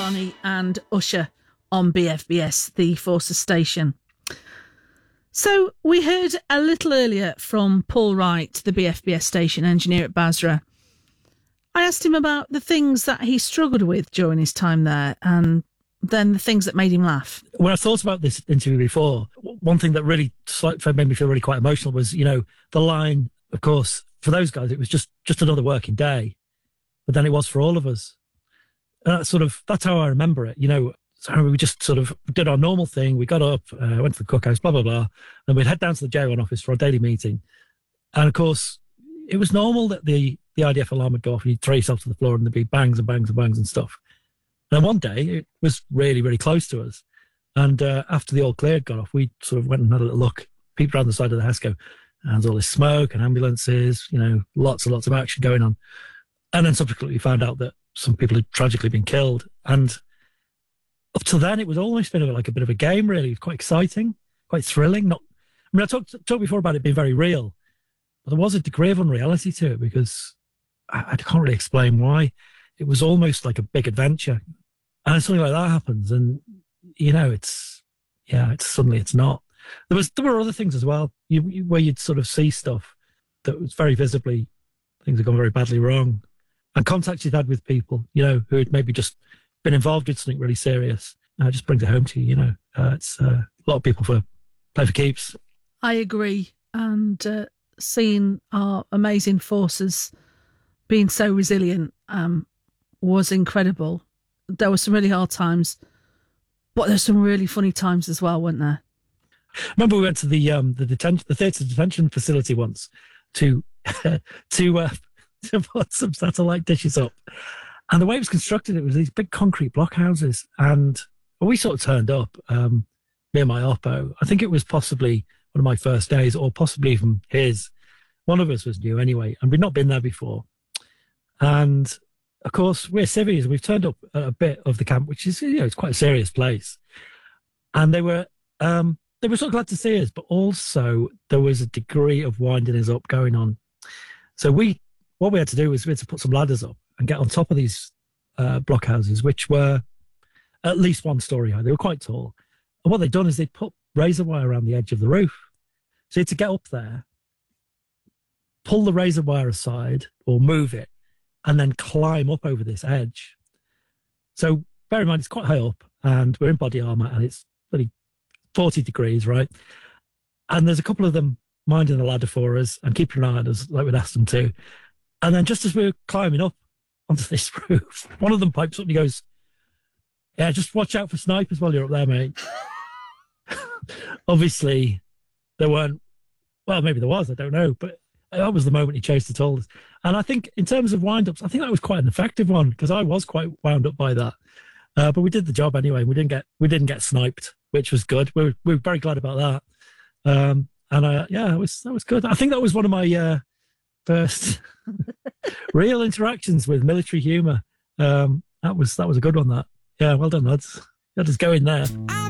Johnny and Usher on BFBS, the Forces station. So we heard a little earlier from Paul Wright, the BFBS station engineer at Basra. I asked him about the things that he struggled with during his time there and then the things that made him laugh. When I thought about this interview before, one thing that really made me feel really quite emotional was, the line, of course, for those guys, it was just another working day. But then it was for all of us. And that's how I remember it. So we just sort of did our normal thing. We got up, went to the cookhouse, blah, blah, blah. And we'd head down to the J1 office for our daily meeting. And of course, it was normal that the IDF alarm would go off and you'd throw yourself to the floor and there'd be bangs and bangs and bangs and stuff. And one day it was really, really close to us. And after the all clear had gone off, we sort of went and had a little look, peeped around the side of the house, and there's all this smoke and ambulances, lots and lots of action going on. And then subsequently we found out that some people had tragically been killed. And up till then, it was almost been like a bit of a game, really. It was quite exciting, quite thrilling. I talked before about it being very real, but there was a degree of unreality to it because I can't really explain why. It was almost like a big adventure. And something like that happens, and it's not. There were other things as well, where you'd sort of see stuff that was very visibly things had gone very badly wrong, and contacts you'd had with people, who had maybe just been involved in something really serious. It just brings it home to you. It's a lot of people play for keeps. I agree, and seeing our amazing forces being so resilient was incredible. There were some really hard times, but there's some really funny times as well, weren't there? Remember we went to the theatre detention facility once to put some satellite dishes up, and the way it was constructed, it was these big concrete block houses, and we sort of turned up, me and my oppo. I think it was possibly one of my first days, or possibly even his. One of us was new anyway, and we'd not been there before, and of course, we're civvies. We've turned up at a bit of the camp, which is, it's quite a serious place. And they were sort of glad to see us, but also there was a degree of winding us up going on. So what we had to do was we had to put some ladders up and get on top of these block houses, which were at least 1 story high. They were quite tall. And what they'd done is they'd put razor wire around the edge of the roof. So you had to get up there, pull the razor wire aside or move it, and then climb up over this edge. So bear in mind, it's quite high up and we're in body armour and it's really 40 degrees, right? And there's a couple of them minding the ladder for us and keeping an eye on us like we'd asked them to. And then just as we were climbing up onto this roof, one of them pipes up and he goes, "Yeah, just watch out for snipers while you're up there, mate." Obviously, there weren't, well, maybe there was, I don't know, but that was the moment he chose to tell us. And I think in terms of wind-ups, I think that was quite an effective one because I was quite wound up by that. But we did the job anyway. We didn't get sniped, which was good. We were very glad about that. That was good. I think that was one of my first real interactions with military humour. That was a good one. That, yeah, well done, lads. You had us go in there.